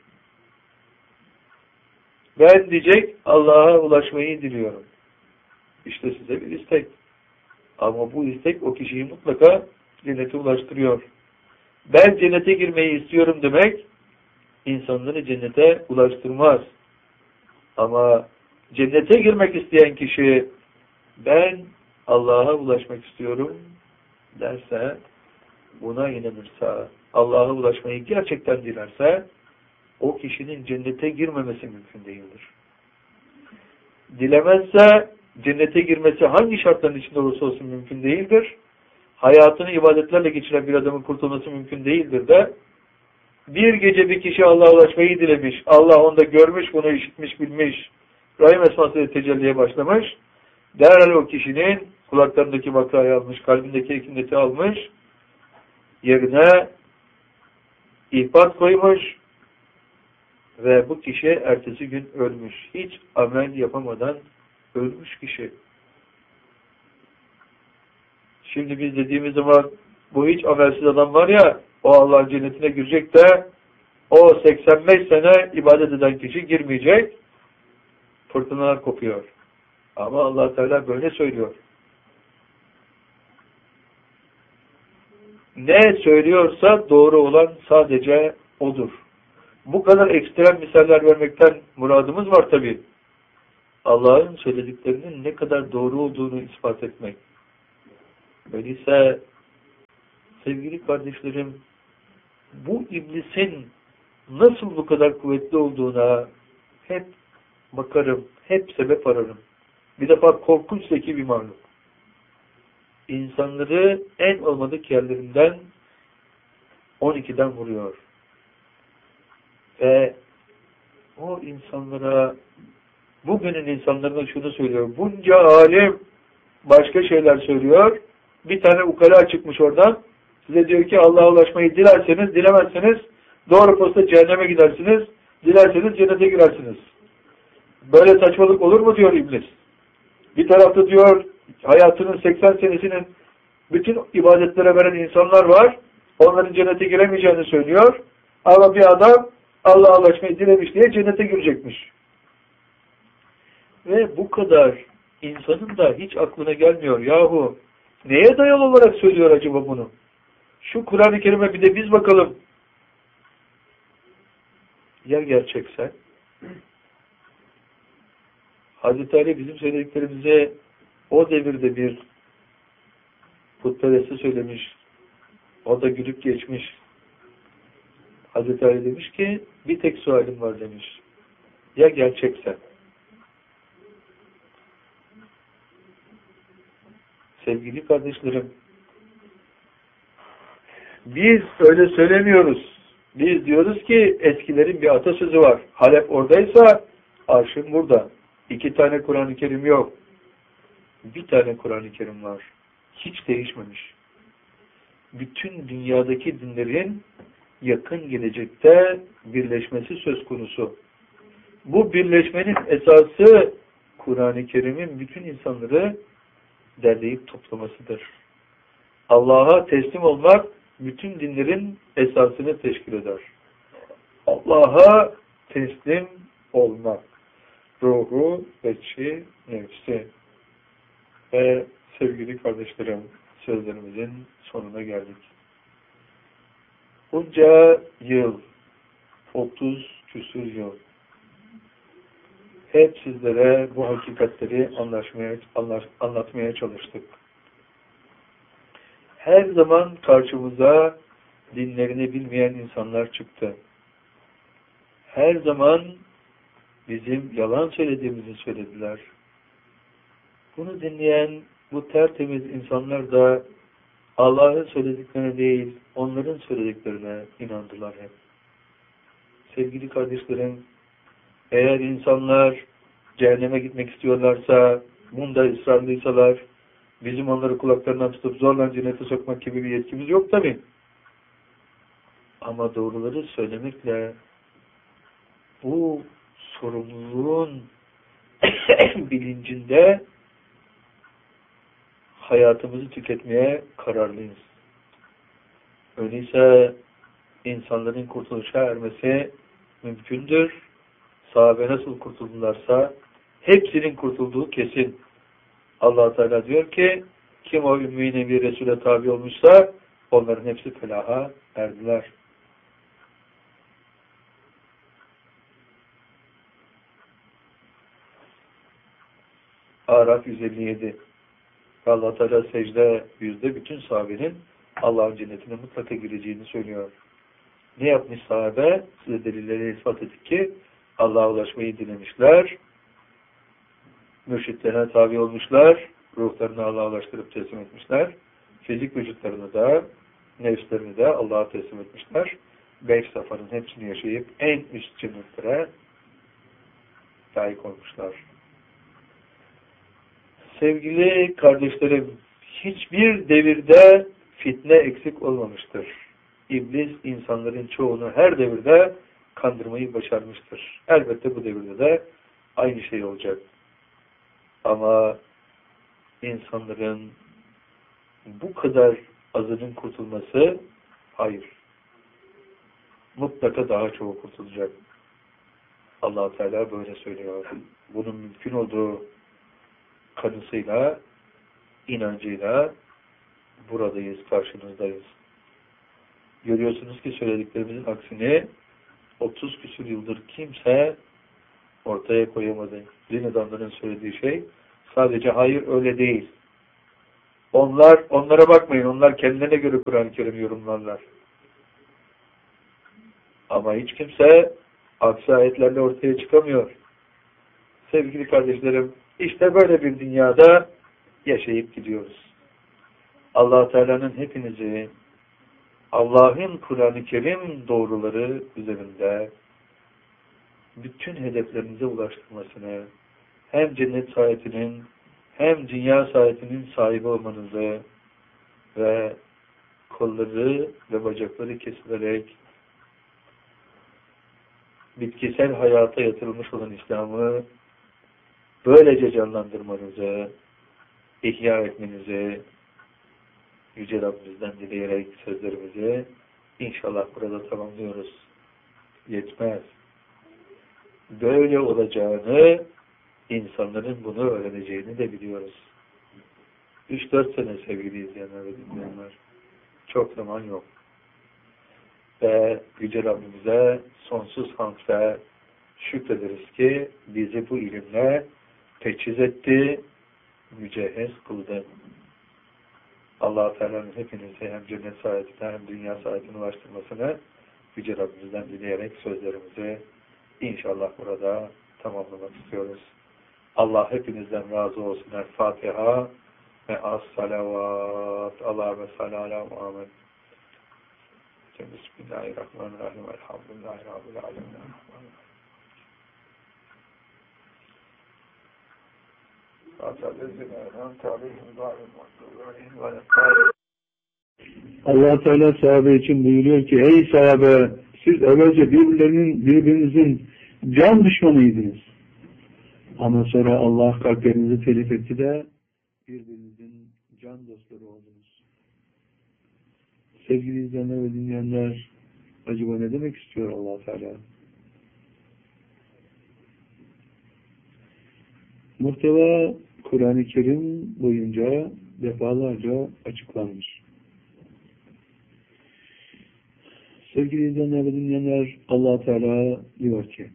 Ben diyecek Allah'a ulaşmayı diliyorum. İşte size bir istek. Ama bu istek o kişiyi mutlaka cennete ulaştırıyor. Ben cennete girmeyi istiyorum demek insanları cennete ulaştırmaz. Ama cennete girmek isteyen kişi ben Allah'a ulaşmak istiyorum derse, buna inanırsa, Allah'a ulaşmayı gerçekten dilerse o kişinin cennete girmemesi mümkün değildir. Dilemezse cennete girmesi hangi şartların içinde olursa olsun mümkün değildir. Hayatını ibadetlerle geçiren bir adamın kurtulması mümkün değildir de bir gece bir kişi Allah'a ulaşmayı dilemiş. Allah onu da görmüş, bunu işitmiş, bilmiş. Rahim esmasıyla tecelliye başlamış. Derhal o kişinin kulaklarındaki vakayı almış, kalbindeki ekinleti almış, yerine ihbat koymuş ve bu kişi ertesi gün ölmüş. Hiç amel yapamadan ölmüş kişi. Şimdi biz dediğimiz zaman bu hiç amelsiz adam var ya, o Allah'ın cennetine girecek de o seksen beş sene ibadet eden kişi girmeyecek. Fırtınalar kopuyor. Ama Allah Teala böyle söylüyor. Ne söylüyorsa doğru olan sadece odur. Bu kadar ekstrem misaller vermekten muradımız var tabii. Allah'ın söylediklerinin ne kadar doğru olduğunu ispat etmek. Öyleyse sevgili kardeşlerim, bu iblisin nasıl bu kadar kuvvetli olduğuna hep bakarım, hep sebep ararım. Bir defa korkunç zeki bir mahluk. İnsanları en olmadık yerlerinden on ikiden vuruyor. Ve o insanlara, bugünün insanlarına şunu söylüyor. Bunca alim başka şeyler söylüyor. Bir tane ukala çıkmış oradan. Size diyor ki Allah'a ulaşmayı dilerseniz, dilemezseniz doğru posta cehenneme gidersiniz. Dilerseniz cennete girersiniz. Böyle saçmalık olur mu diyor iblis. Bir tarafta diyor hayatının seksen senesinin bütün ibadetlere veren insanlar var. Onların cennete giremeyeceğini söylüyor. Ama bir adam Allah'a ulaşmayı dilemiş diye cennete girecekmiş. Ve bu kadar insanın da hiç aklına gelmiyor. Yahu neye dayalı olarak söylüyor acaba bunu? Şu Kur'an-ı Kerim'e bir de biz bakalım. Ya gerçekse? Hazreti Ali bizim söylediklerimize o devirde bir putperesti söylemiş. O da gülüp geçmiş. Hazreti Ali demiş ki bir tek sualim var demiş. Ya gerçekse? Sevgili kardeşlerim, biz öyle söylemiyoruz. Biz diyoruz ki eskilerin bir atasözü var. Halep oradaysa arşın burada. İki tane Kur'an-ı Kerim yok. Bir tane Kur'an-ı Kerim var. Hiç değişmemiş. Bütün dünyadaki dinlerin yakın gelecekte birleşmesi söz konusu. Bu birleşmenin esası Kur'an-ı Kerim'in bütün insanları derleyip toplamasıdır. Allah'a teslim olmak bütün dinlerin esasını teşkil eder. Allah'a teslim olmak. Ruhu, içi, nefsi. Ve sevgili kardeşlerim, sözlerimizin sonuna geldik. Bunca yıl, otuz küsur yıl, hep sizlere bu hakikatleri anlaşmaya, anlaş, anlatmaya çalıştık. Her zaman karşımıza dinlerini bilmeyen insanlar çıktı. Her zaman bizim yalan söylediğimizi söylediler. Bunu dinleyen bu tertemiz insanlar da Allah'ın söylediklerine değil, onların söylediklerine inandılar hep. Sevgili kardeşlerim, eğer insanlar cehenneme gitmek istiyorlarsa, bunda ısrarlıysalar, bizim onları kulaklarından tutup zorla cennete sokmak gibi bir yetkimiz yok tabii. Ama doğruları söylemekle bu sorumluluğun bilincinde hayatımızı tüketmeye kararlıyız. Öyleyse insanların kurtuluşa ermesi mümkündür. Sahabe nasıl kurtuldularsa hepsinin kurtulduğu kesin. Allah Teala diyor ki kim o Ümmü Nebi Resul'e tabi olmuşsa onların hepsi felaha erdiler. Araf yüz elli yedi. Allah Teala secde yüzde bütün sahabenin Allah'ın cennetine mutlaka gireceğini söylüyor. Ne yapmış sahabe? Size delilleri ispat ettik ki Allah'a ulaşmayı dilemişler. Mürşitlerine tabi olmuşlar. Ruhlarını Allah'a ulaştırıp teslim etmişler. Fizik vücutlarını da, nefslerini de Allah'a teslim etmişler. Beş safanın hepsini yaşayıp en üst cennetlere layık olmuşlar. Sevgili kardeşlerim, hiçbir devirde fitne eksik olmamıştır. İblis insanların çoğunu her devirde kandırmayı başarmıştır. Elbette bu devirde de aynı şey olacak. Ama insanların bu kadar azının kurtulması hayır. Mutlaka daha çoğu kurtulacak. Allah Teala böyle söylüyor. Bunun mümkün olduğu kanısıyla, inancıyla buradayız, karşınızdayız. Görüyorsunuz ki söylediklerimizin aksini otuz küsur yıldır kimse ortaya koyamadı. Din adamların söylediği şey sadece hayır öyle değil. Onlar, onlara bakmayın. Onlar kendilerine göre Kur'an-ı Kerim yorumlarlar. Ama hiç kimse aksi ayetlerle ortaya çıkamıyor. Sevgili kardeşlerim, işte böyle bir dünyada yaşayıp gidiyoruz. Allah Teala'nın hepinizi Allah'ın Kur'an-ı Kerim doğruları üzerinde bütün hedeflerinize ulaştırmasını, hem cennet saadetinin hem dünya saadetinin sahibi olmanızı ve kolları ve bacakları kesilerek bitkisel hayata yatırılmış olan İslam'ı böylece canlandırmanızı, ihya etmenizi Yüce Rabbimizden dileyerek sözlerimizi inşallah burada tamamlıyoruz. Yetmez. Böyle olacağını, insanların bunu öğreneceğini de biliyoruz. üç dört sene sevgili izleyenler ve dinleyenler. Çok zaman yok. Ve Yüce Rabbimize sonsuz hamd ve şükrederiz ki bizi bu ilimle teçhiz etti, mücehhez kıldı. Allah-u Teala'nın hepinizi hem cennet saadetine hem dünya saadetine ulaştırmasını Yüce Rabbimizden dileyerek sözlerimizi inşallah burada tamamlamak istiyoruz. Allah hepinizden razı olsun. El Fatiha ve as-salavat. Allah ve salala Muhammed. Bismillahirrahmanirrahim. Elhamdülillahi Rabbil alemin. Allah Teala sahabe için buyuruyor ki ey sahabe siz evvelce birbirlerinin birbirinizin can düşmanıydınız. Ama sonra Allah kalplerinizi telif etti de birbirinizin can dostları oldunuz. Sevgili izleyenler ve dinleyenler, acaba ne demek istiyor Allah Teala? Muhteva Kur'an-ı Kerim boyunca defalarca açıklanmış. Sevgili izleyenler ve dinleyenler, Allah Teala diyor ki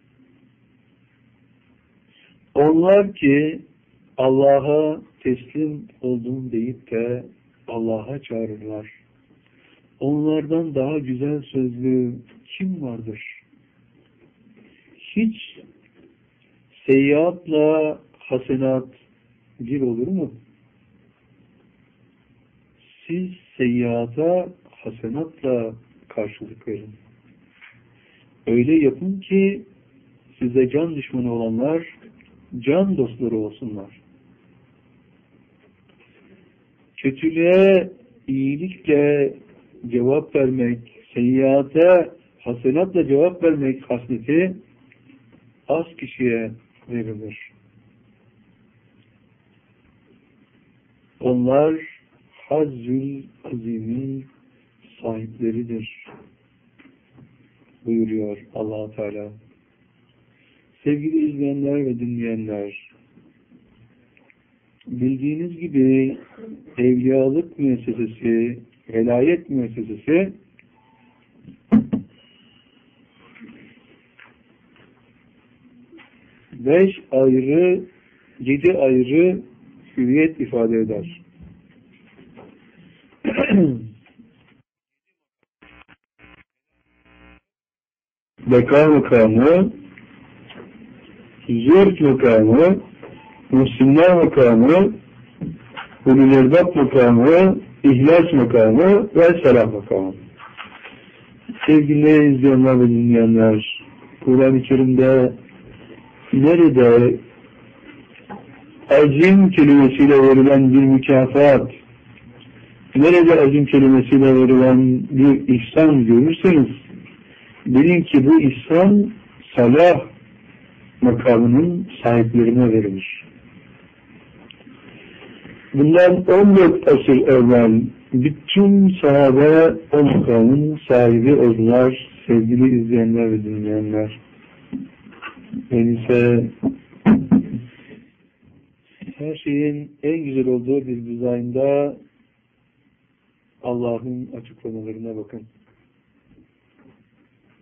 onlar ki Allah'a teslim oldum deyip de Allah'a çağırırlar. Onlardan daha güzel sözlü kim vardır? Hiç seyyiatla hasenat bir olur mu? Siz seyyiata hasenatla karşılık verin. Öyle yapın ki size can düşmanı olanlar can dostları olsunlar. Kötülüğe iyilikle cevap vermek, seyyiate hasenatla cevap vermek hasleti az kişiye verilir. Onlar Hazzül Azim'in sahipleridir buyuruyor Allah Teala. Sevgili izleyenler ve dinleyenler, bildiğiniz gibi evliyalık müessesesi, velayet müessesesi beş ayrı, yedi ayrı hüviyet ifade eder. Beka makamı, zühd makamı, Müslüman makamı, Hulul-Erbab makamı, İhlas makamı ve Selam makamı. Sevgili izleyenler ve dinleyenler, Kur'an-ı Kerim'de nerede azim kelimesiyle verilen bir mükafat, nerede azim kelimesiyle verilen bir ihsan görürseniz, bilin ki bu ihsan salah makamının sahiplerine verilir. Bundan on dört asır evvel bütün sahabe o makamın sahibi oldular sevgili izleyenler ve dinleyenler. Ben ise her şeyin en güzel olduğu bir dizaynda Allah'ın açıklamalarına bakın.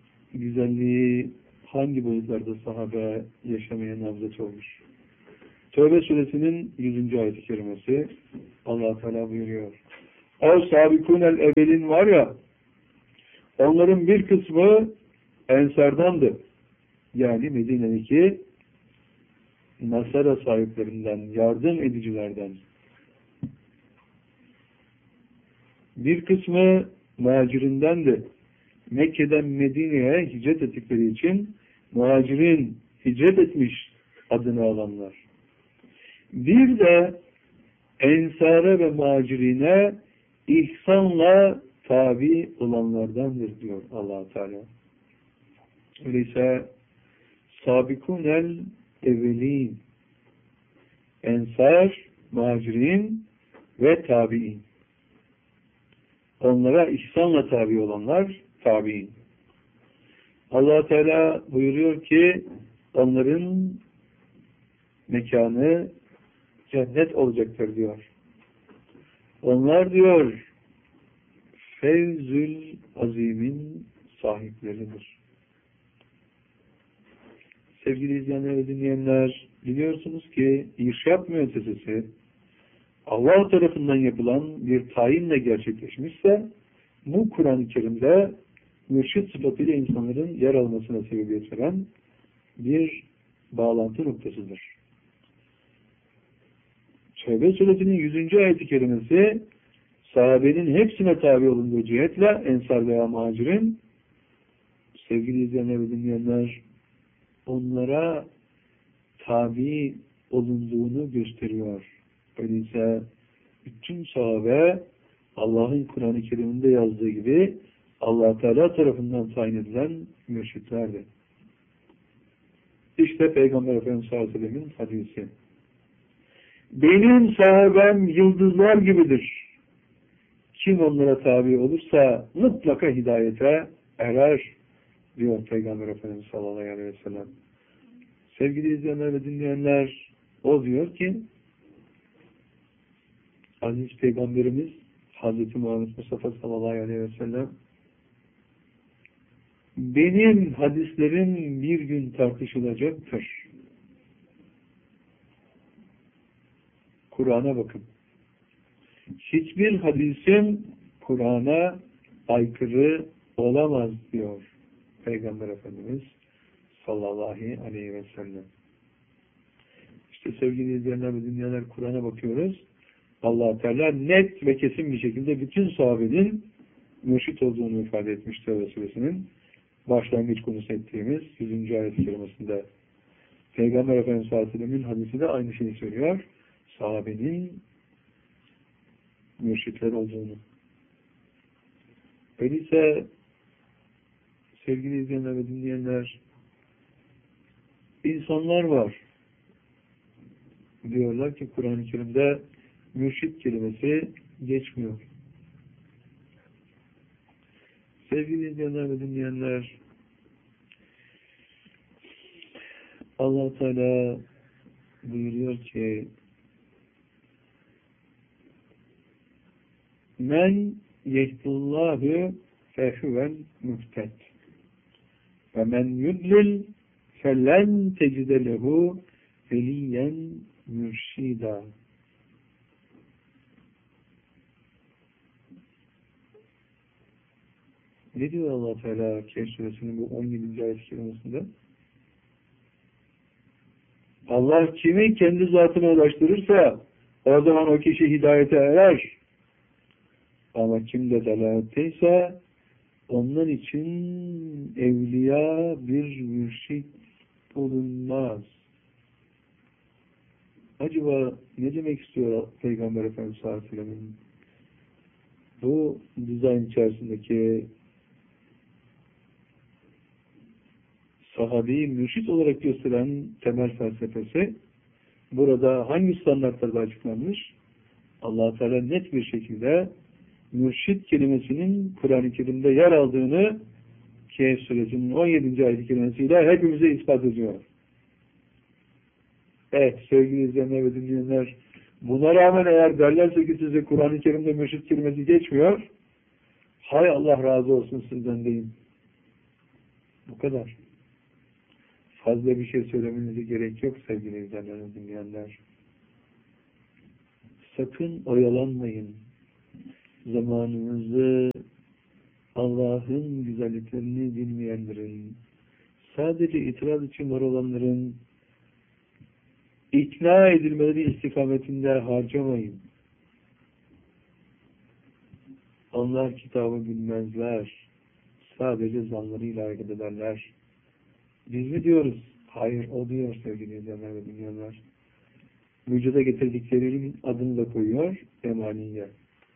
Güzelliği hangi boyutlarda sahabe yaşamaya nabzet olmuş. Tövbe suresinin yüzüncü ayet-i kerimesi Allah Teala buyuruyor. O sabikunel evvelin var ya, onların bir kısmı Ensardandı. Yani Medine'deki Nasara sahiplerinden, yardım edicilerden. Bir kısmı muhacirindendi. Mekke'den Medine'ye hicret ettikleri için muhacirin, hicret etmiş adını alanlar. Bir de ensara ve muhacirine ihsanla tabi olanlardandır diyor Allah Teala. Öyleyse sabikunel evvelin, ensar, muhacirin ve tabi'in. Onlara ihsanla tabi olanlar tabi'in. Allah Teala buyuruyor ki onların mekanı cennet olacaktır diyor. Onlar diyor fevzül azimin sahipleridir. Sevgili izleyenler ve dinleyenler, biliyorsunuz ki irşad müessesesi Allah tarafından yapılan bir tayinle gerçekleşmişse bu Kur'an-ı Kerim'de mürşid sıfatıyla insanların yer almasına sebebiyet veren bir bağlantı noktasıdır. Tevbe suresinin yüzüncü ayet-i kerimesi sahabenin hepsine tabi olunduğu cihetle ensar veya muhacirin, sevgili izleyenler ve dinleyenler, onlara tabi olunduğunu gösteriyor. Öyleyse bütün sahabe Allah'ın Kur'an-ı Kerim'inde yazdığı gibi Allah Teala tarafından tayin edilen mürşitlerdi. İşte Peygamber Efendimiz sallallahu aleyhi ve sellem'in hadisi. Benim sahabem yıldızlar gibidir. Kim onlara tabi olursa mutlaka hidayete erer diyor Peygamber Efendimiz sallallahu aleyhi ve sellem. Sevgili izleyenler ve dinleyenler, o diyor ki Aziz Peygamberimiz Hazreti Muhammed Mustafa sallallahu aleyhi ve sellem, benim hadislerim bir gün tartışılacaktır. Kur'an'a bakın. Hiçbir hadisim Kur'an'a aykırı olamaz diyor Peygamber Efendimiz sallallahu aleyhi ve sellem. İşte sevgili izleyenler ve dinleyenler, Kur'an'a bakıyoruz. Allah Teala net ve kesin bir şekilde bütün sahabenin mürşit olduğunu ifade etmiştir Tevbe suresinin başlangıç konusu ettiğimiz yüzüncü ayet-i kerimesinde. Peygamber Efendimiz sallallahu aleyhi ve sellem'in hadisi de aynı şeyi söylüyor. Sahabenin mürşitler olduğunu. Öyleyse sevgili izleyenler ve dinleyenler, insanlar var. Diyorlar ki Kur'an-ı Kerim'de mürşit kelimesi geçmiyor. Sevgili izleyenler ve dinleyenler, Allah Teala buyuruyor ki men yehdullahu fehuvel muhted ve men yudlil felen tecide lehu veliyen mürşida. Ne diyor Allah Teala Kehf suresinin bu on yedinci ayet-i kerimesinde? Allah kimi kendi zatına ulaştırırsa o zaman o kişi hidayete erer. Ama kim de dalaletteyse onun için evliya bir mürşit bulunmaz. Acaba ne demek istiyor Peygamber Efendimiz sallallahu aleyhi ve sellem'in bu dizayn içerisindeki sahabeyi mürşit olarak gösteren temel felsefesi burada hangi standartlarda açıklanmış? Allah Teala net bir şekilde mürşit kelimesinin Kur'an-ı Kerim'de yer aldığını Kehf suresinin on yedinci ayet-i kerimesiyle hepimize ispat ediyor. Evet sevgili izleyenler ve dinleyenler, buna rağmen eğer derlerse ki size Kur'an-ı Kerim'de mürşit kelimesi geçmiyor, hay Allah razı olsun sizden deyin. Bu kadar. Fazla bir şey söylemenize gerek yok sevgili izleyenler, dinleyenler. Sakın oyalanmayın. Zamanınızı Allah'ın güzelliklerini bilmeyenlerin, sadece itiraz için var olanların ikna edilmeleri istikametinde harcamayın. Onlar kitabı bilmezler. Sadece zanlarıyla hareket ederler. Biz mi diyoruz? Hayır, o diyor sevgili izleyenler ve dinleyenler. Vücuda getirdiklerinin adını da koyuyor, emaniye.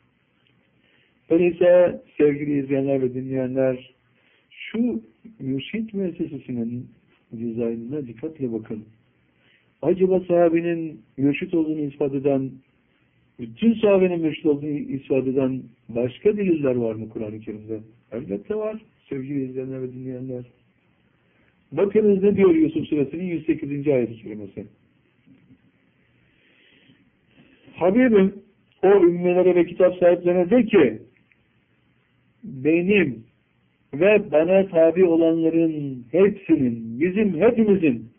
Öyleyse sevgili izleyenler ve dinleyenler, şu mürşit müessesesinin dizaynına dikkatle bakın. Acaba sahabenin mürşit olduğunu ispat eden, bütün sahabenin mürşit olduğunu ispat eden başka deliller var mı Kur'an-ı Kerim'de? Elbette var sevgili izleyenler ve dinleyenler. Bakınız ne diyor Yusuf Suresinin yüz sekizinci ayet-i kerimesi. Habibim, o ümmelere ve kitap sahiplerine de ki, benim ve bana tabi olanların hepsinin, bizim hepimizin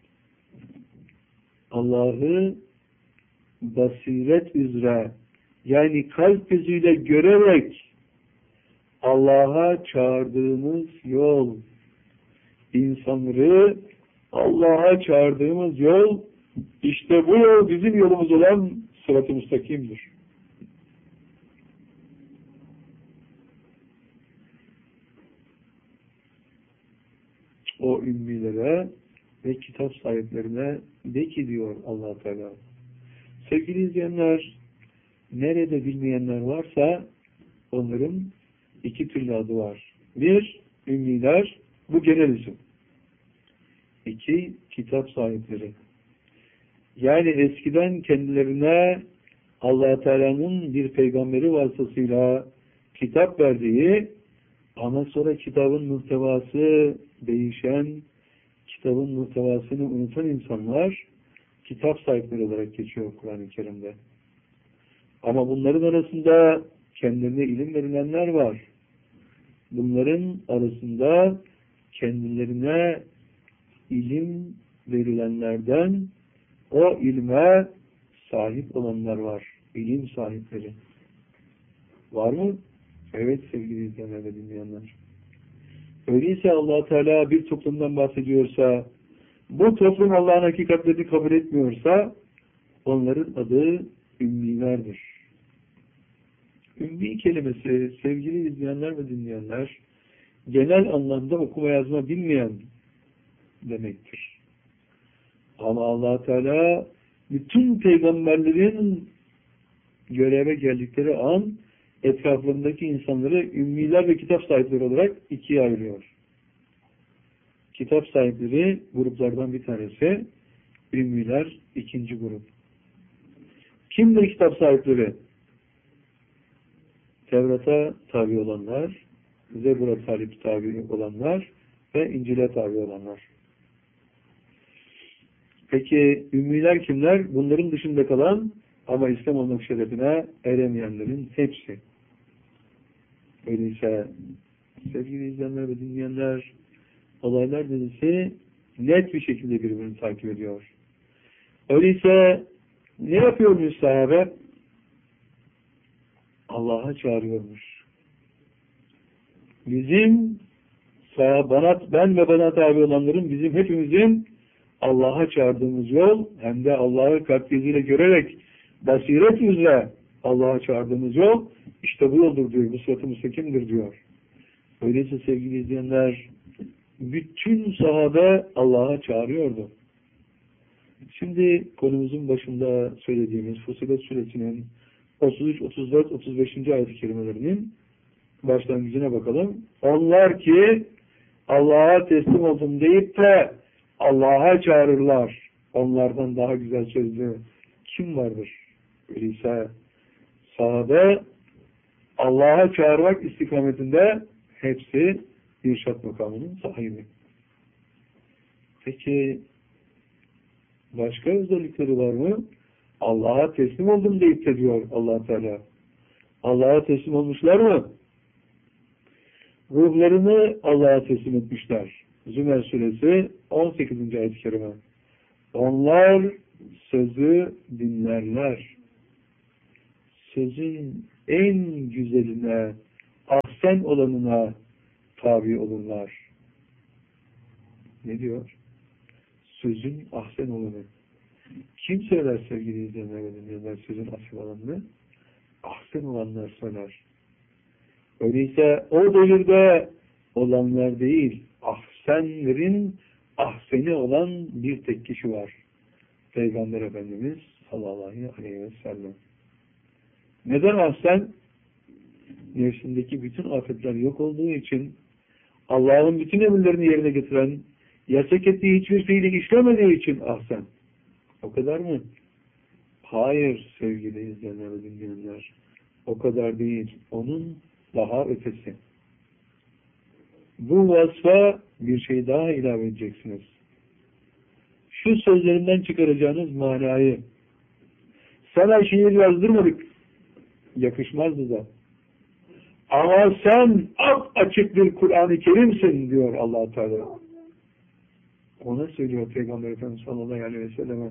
Allah'ı basiret üzere, yani kalp gözüyle görerek Allah'a çağırdığımız yol, insanları Allah'a çağırdığımız yol, işte bu yol bizim yolumuz olan sırat-ı müstakimdir. O ümmilere ve kitap sahiplerine de ki diyor Allah Teala. Sevgili izleyenler, nerede bilmeyenler varsa onların iki türlü adı var. Bir, ümmiler, bu genel isim. İki, kitap sahipleri. Yani eskiden kendilerine Allah Teala'nın bir peygamberi vasıtasıyla kitap verdiği ama sonra kitabın muhtevası değişen, kitabın muhtevasını unutan insanlar kitap sahipleri olarak geçiyor Kur'an-ı Kerim'de. Ama bunların arasında kendilerine ilim verilenler var. Bunların arasında kendilerine ilim verilenlerden o ilme sahip olanlar var. İlim sahipleri. Var mı? Evet sevgili izleyenler ve dinleyenler. Öyleyse Allah Teala bir toplumdan bahsediyorsa, bu toplum Allah'ın hakikatlerini kabul etmiyorsa, onların adı ümmilerdir. Ümmi kelimesi sevgili izleyenler ve dinleyenler, genel anlamda okuma yazma bilmeyen demektir. Ama Allah Teala bütün peygamberlerin göreve geldikleri an etraflarındaki insanları ümmiler ve kitap sahipleri olarak ikiye ayırıyor. Kitap sahipleri gruplardan bir tanesi, ümmiler ikinci grup. Kimdir kitap sahipleri? Tevrat'a tabi olanlar, Zebur'a tabi olanlar ve İncil'e tabi olanlar. Peki ümmiler kimler? Bunların dışında kalan ama İslam olmak şerefine eremeyenlerin hepsi. Öyleyse sevgili izleyenler ve dinleyenler, olaylar dizisi net bir şekilde birbirini takip ediyor. Öyleyse ne yapıyormuş sahabe? Allah'a çağırıyormuş. Bizim bana, ben ve bana tabi olanların, bizim hepimizin Allah'a çağırdığımız yol, hem de Allah'ı kalp gözüyle görerek basiret üzere Allah'a çağırdığımız yol, işte bu yoldur diyor, bu sırat-ı müstakimdir diyor. Öyleyse sevgili izleyenler, bütün sahabe Allah'a çağırıyordu. Şimdi konumuzun başında söylediğimiz Fussilet Suresinin otuz üç, otuz dört, otuz beşinci ayet-i kerimelerinin başlangıcına bakalım. Onlar ki Allah'a teslim oldum deyip de Allah'a çağırırlar. Onlardan daha güzel sözlü kim vardır? Öyleyse sahabe Allah'a çağırmak istikametinde hepsi irşat makamının sahibi. Peki başka özellikleri var mı? Allah'a teslim oldum deyip de diyor Allah Teala. Allah'a teslim olmuşlar mı? Ruhlarını Allah'a teslim etmişler. Zümer suresi on sekizinci ayet-i kerime. Onlar sözü dinlerler. Sözün en güzeline, ahsen olanına tabi olurlar. Ne diyor? Sözün ahsen olanı. Kim söyler sevgili izleyenler ve dinleyenler sözün ahsen olanını? Ahsen olanlar söyler. Öyleyse o devirde olanlar değil, ahsenlerin ahseni olan bir tek kişi var. Peygamber Efendimiz sallallahu aleyhi ve sellem. Neden ahsen? Nefsindeki bütün afetler yok olduğu için, Allah'ın bütün emirlerini yerine getiren, yasak ettiği hiçbir fiili işlemediği için ahsen. O kadar mı? Hayır sevgili izleyenler ve dinleyenler. O kadar değil. Onun daha ötesi. Bu vasfa bir şey daha ilave edeceksiniz. Şu sözlerinden çıkaracağınız manayı, sana şiir yazdırmadık, yakışmazdı da. Ama sen ap açık bir Kur'an-ı Kerim'sin diyor Allah Teala. Ona söylüyor Peygamber Efendimiz sallallahu aleyhi ve selleme.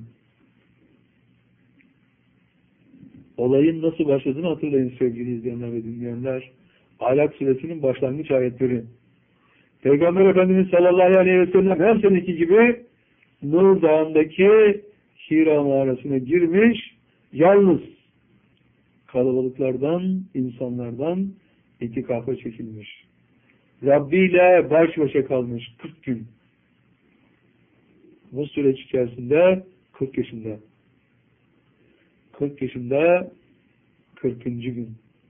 Olayın nasıl başladığını hatırlayın sevgili izleyenler ve dinleyenler. Alak suresinin başlangıç ayetleri. Peygamber Efendimiz sallallahu aleyhi ve sellem her seneki gibi Nur Dağı'ndaki Hira mağarasına girmiş, yalnız kalabalıklardan, insanlardan itikafa çekilmiş. Rabbi ile baş başa kalmış kırk gün. Bu süreç içerisinde kırk yaşında. kırk yaşında kırkıncı gün.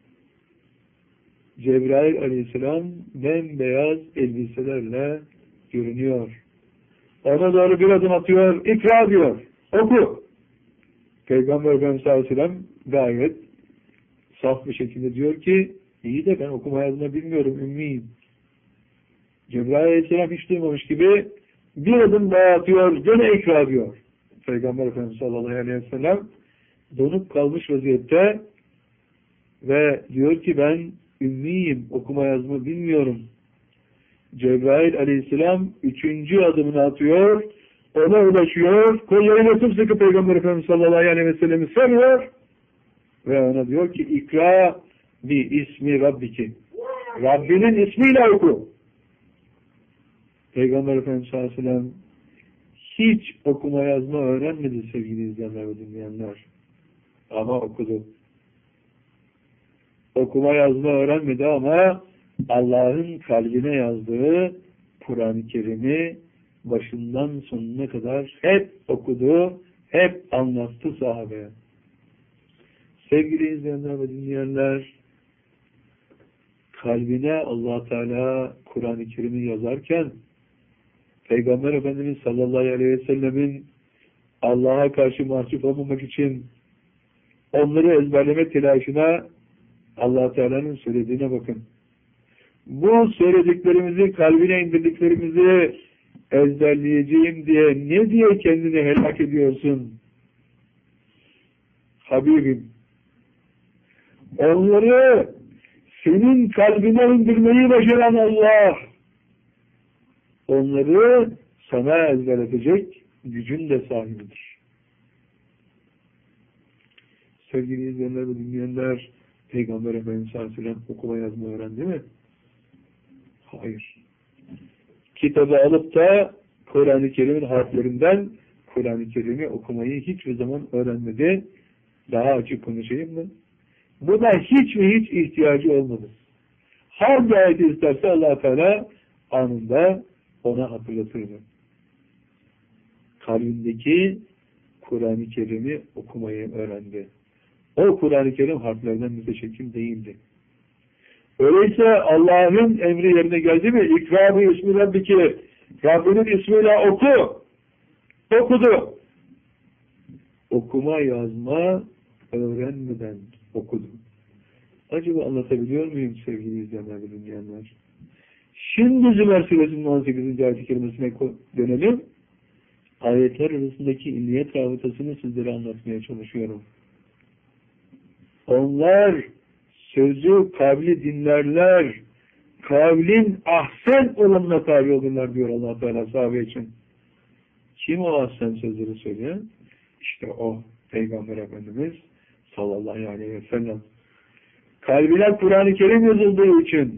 Cebrail aleyhisselam bembeyaz elbiselerle görünüyor. Ona doğru bir adım atıyor, ikra diyor. Oku. Peygamber Efendimiz sallallahu aleyhi ve sellem gayet saf bir şekilde diyor ki, iyi de ben okuma yazma bilmiyorum, ümmiyim. Cebrail aleyhisselam hiç duymamış gibi bir adım daha atıyor, gene ikra diyor. Peygamber Efendimiz sallallahu aleyhi ve sellem donup kalmış vaziyette ve diyor ki ben ümmiyim, okuma yazma bilmiyorum. Cebrail aleyhisselam üçüncü adımını atıyor, ona ulaşıyor, kollarıyla sımsıkı Peygamber Efendimiz sallallahu aleyhi ve sellem'i sarıyor ve ona diyor ki ikra bi ismi Rabbiki. Rabbinin ismiyle oku. Peygamber Efendimiz sallallahu aleyhi ve sellem hiç okuma yazma öğrenmedi sevgili izleyenler ve dinleyenler. Ama okudu. Okuma yazma öğrenmedi ama Allah'ın kalbine yazdığı Kur'an-ı Kerim'i başından sonuna kadar hep okudu, hep anlattı sahabeye. Sevgili izleyenler ve dinleyenler, kalbine Allah Teala Kur'an-ı Kerim'i yazarken Peygamber Efendimiz sallallahu aleyhi ve sellemin Allah'a karşı mahcup olmamak için onları ezberleme telaşına Allah Teala'nın söylediğine bakın. Bu söylediklerimizi, kalbine indirdiklerimizi ezberleyeceğim diye ne diye kendini helak ediyorsun? Habibim. Onları senin kalbine indirmeyi başaran Allah. Onları sana ezberletecek gücün de sahibidir. Sevgili izleyenler ve dinleyenler, Peygamber Efendimiz sallallahu aleyhi ve sellem okuma yazma öğrendi mi? Hayır. Kitabı alıp da Kur'an-ı Kerim'in harflerinden Kur'an-ı Kerim'i okumayı hiçbir zaman öğrenmedi. Daha açık konuşayım mı? Buna hiç mi hiç ihtiyacı olmadı. Hangi ayeti isterse Allah Teala anında ona hatırlatırdı. Kalbindeki Kur'an-ı Kerim'i okumayı öğrendi. O Kur'an-ı Kerim harflerden müteşekkil değildi. Öyleyse Allah'ın emri yerine geldi mi? İkra-ı ismi Rabbiki. Rabbinin ismiyle oku. Okudu. Okuma yazma öğrenmeden okudu. Acaba anlatabiliyor muyum sevgili izleyenler ve dinleyenler? Şimdi Zümer suresinin on sekizinci ayet-i kerimesine dönelim. Ayetler arasındaki illiyet rabıtasını sizlere anlatmaya çalışıyorum. Onlar sözü kavli dinlerler, kavlin ahsen olanına tabi olurlar diyor Allah Teala sahabe için. Kim o ahsen sözleri söylüyor? İşte o Peygamber Efendimiz sallallahu aleyhi ve sellem. Kalbine Kur'an-ı Kerim yazıldığı için